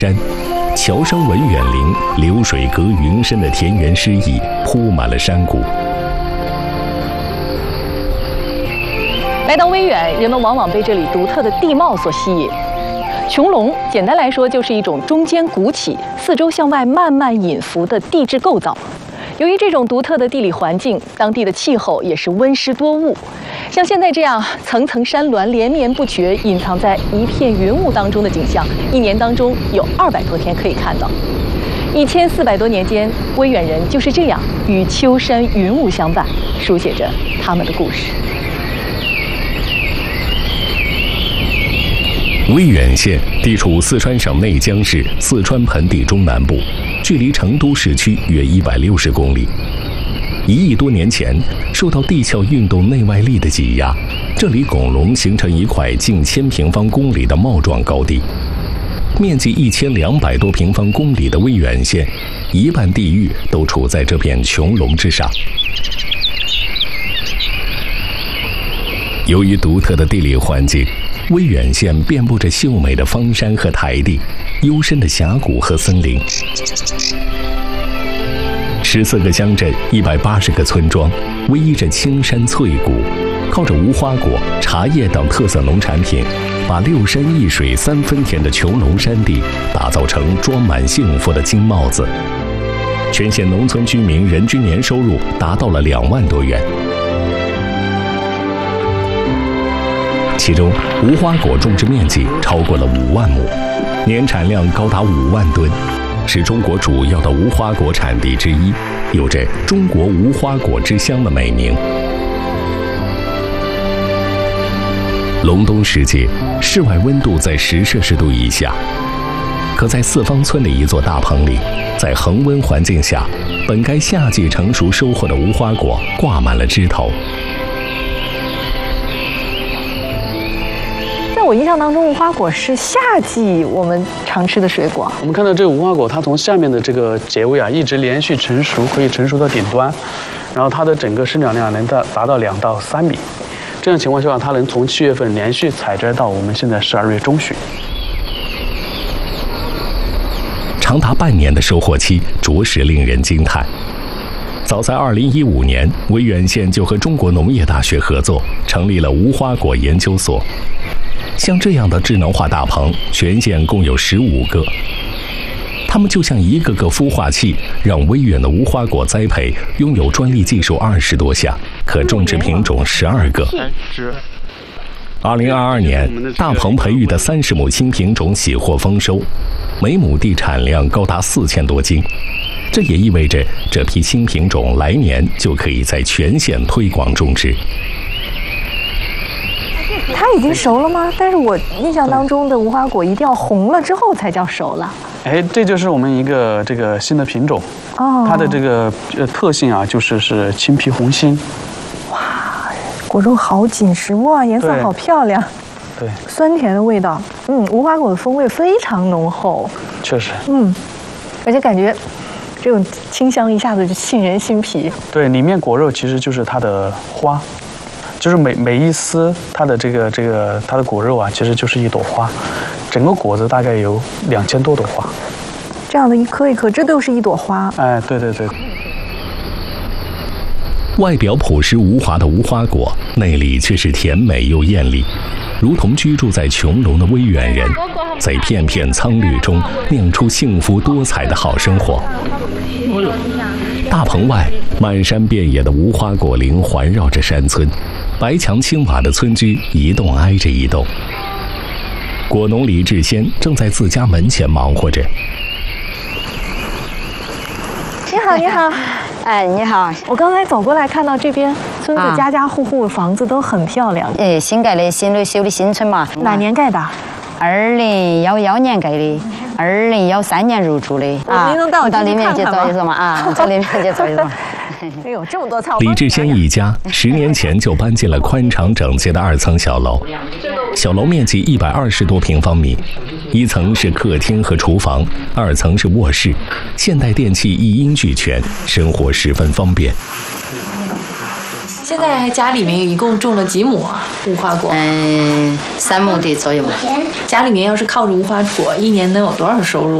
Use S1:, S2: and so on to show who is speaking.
S1: 山，桥声闻远邻，流水隔云深的田园诗意铺满了山谷。
S2: 来到威远，人们往往被这里独特的地貌所吸引。穹隆简单来说就是一种中间鼓起、四周向外慢慢隐伏的地质构造。由于这种独特的地理环境，当地的气候也是温湿多雾。像现在这样层层山峦连绵不绝，隐藏在一片云雾当中的景象，一年当中有200多天可以看到。1400多年间，威远人就是这样与秋山云雾相伴，书写着他们的故事。
S1: 威远县地处四川省内江市四川盆地中南部，距离成都市区约160公里。1亿多年前，受到地壳运动内外力的挤压，这里拱隆形成一块近1000平方公里的茂壮高地。面积1200多平方公里的威远县，一半地域都处在这片穹隆之上。由于独特的地理环境，威远县遍布着秀美的方山和台地，幽深的峡谷和森林。14个乡镇，180个村庄，偎依着青山翠谷，靠着无花果、茶叶等特色农产品，把6山1水3分田的穹隆山地打造成装满幸福的金帽子。全县农村居民人均年收入达到了2万多元。其中，无花果种植面积超过了5万亩，年产量高达5万吨，是中国主要的无花果产地之一，有着“中国无花果之乡”的美名。隆冬时节，室外温度在10摄氏度以下，可在四方村的一座大棚里，在恒温环境下，本该夏季成熟收获的无花果挂满了枝头。
S2: 在我印象当中，无花果是夏季我们常吃的水果。
S3: 我们看到这个无花果，它从下面的这个节位啊，一直连续成熟，可以成熟到顶端，然后它的整个生长量能达到2到3米。这样情况下，它能从7月份连续采摘到我们现在12月中旬。
S1: 长达半年的收获期，着实令人惊叹。早在2015年，威远县就和中国农业大学合作，成立了无花果研究所。像这样的智能化大棚，全县共有15个。它们就像一个个孵化器，让威远的无花果栽培拥有专利技术20多项，可种植品种12个。2022年，大棚培育的30亩新品种喜获丰收，每亩地产量高达4000多斤。这也意味着这批新品种来年就可以在全县推广种植。
S2: 它已经熟了吗？但是我印象当中的无花果一定要红了之后才叫熟了。
S3: 哎，这就是我们一个这个新的品种。哦。它的这个特性啊，是青皮红心。
S2: 哇，果肉好紧实，哇，颜色好漂亮。
S3: 对。
S2: 酸甜的味道，无花果的风味非常浓厚。
S3: 确实。
S2: 而且感觉这种清香一下子就沁人心脾。
S3: 对，里面果肉其实就是它的花。就是每一丝它的它的果肉啊，其实就是一朵花，整个果子大概有2000多朵花。
S2: 这样的一颗一颗，这都是一朵花。
S3: 哎，对对对。
S1: 外表朴实无华的无花果，内里却是甜美又艳丽，如同居住在穹隆的威远人，在片片苍绿中酿出幸福多彩的好生活。大棚外，漫山遍野的无花果林环绕着山村，白墙青瓦的村居一栋挨着一栋。果农李志先正在自家门前忙活着。
S2: 你好，你好。
S4: 哎，你好！
S2: 我刚才走过来，看到这边村子家家户户房子都很漂亮。
S4: 新盖的新的修的新村嘛。
S2: 哪年盖的
S4: ？2011年盖的，2013年入住的。
S2: 您能带我
S4: 到里面去走一走嘛？到里面去走一走。
S2: 哎呦，这么多草！
S1: 李志先一家10年前就搬进了宽敞整洁的2层小楼，小楼面积120多平方米，1层是客厅和厨房，2层是卧室，现代电器一应俱全，生活十分方便。
S2: 现在家里面一共种了几亩无花果
S4: ？3亩的左右吧。
S2: 家里面要是靠着无花果，一年能有多少收入？